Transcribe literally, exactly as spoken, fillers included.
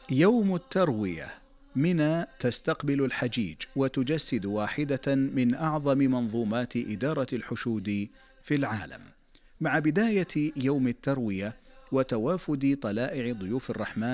يوم التروية. منى تستقبل الحجيج وتجسد واحدة من أعظم منظومات إدارة الحشود في العالم. مع بداية يوم التروية وتوافد طلائع ضيوف الرحمن